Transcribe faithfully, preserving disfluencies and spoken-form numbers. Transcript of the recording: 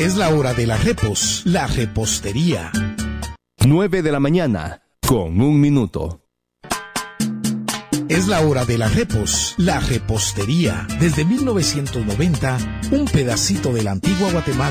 Es la hora de la repos, la repostería. nueve de la mañana, con un minuto. Es la hora de la repos, la repostería. Desde mil novecientos noventa, un pedacito de la antigua Guatemala